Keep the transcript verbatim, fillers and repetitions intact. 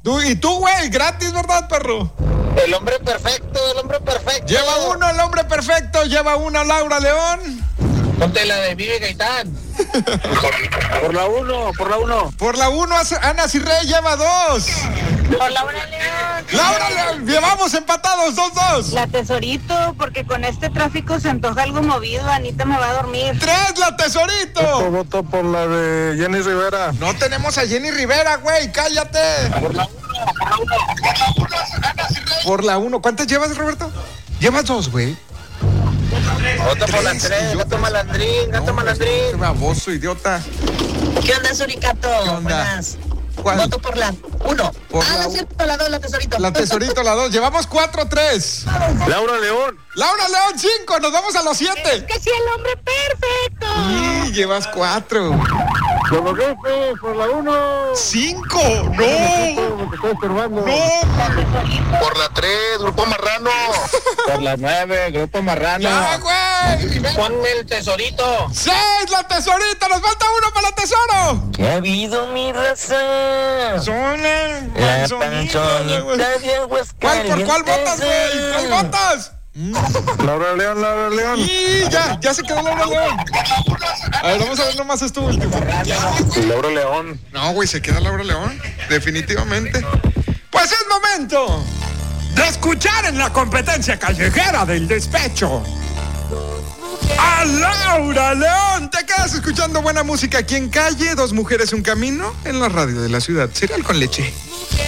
Tú, y tú, güey, gratis, ¿verdad, perro? El hombre perfecto, el hombre perfecto. Lleva uno, el hombre perfecto. Lleva una, Laura León. Ponte la de Vive Gaitán. Por la uno, por la uno. Por la uno, Ana Cirrey lleva dos. Por Laura León. Laura León, llevamos empatados, dos, dos. La Tesorito, porque con este tráfico se antoja algo movido. Anita me va a dormir. Tres, la Tesorito. Voto, voto por la de Jenny Rivera. No tenemos a Jenny Rivera, güey, cállate. Por la uno, por la uno. Por la uno, ¿cuántas llevas, Roberto? Llevas dos, güey. Vota por la tres, gato malandrín, gato No, malandrín. Qué baboso, idiota. ¿Qué onda, Suricato? ¿Qué onda? Buenas. ¿Cuál? Voto por la uno. Por ah, la no es u- cierto, la dos, la Tesorito. La Tesorito, la dos. Llevamos cuatro, tres. Laura León. Laura León, cinco. Nos vamos a los Es siete. que sí, el hombre perfecto. Y llevas cuatro. Por los jefes, por la uno. Cinco. No. Me estoy estorbando. No. Por la tres, Grupo Marrano. Por la nueve, Grupo Marrano. Ya, güey. Ponme el Tesorito. Seis, la Tesorita. Nos falta uno para la Tesoro. ¿Qué ha habido, mi raza? Son el La panzonita, güey. panchonita de ¿Cuál, ¿Por cuál votas, güey? ¿Cuál votas? Laura León, Laura León. Y ya, ya se quedó Laura León. A ver, vamos a ver nomás esto último. Laura León. No, güey, se queda Laura León. Definitivamente. Pues es momento de escuchar en la competencia callejera del despecho a Laura León. Te quedas escuchando buena música aquí en Calle, Dos Mujeres, Un Camino, en la radio de la ciudad. Cereal con leche.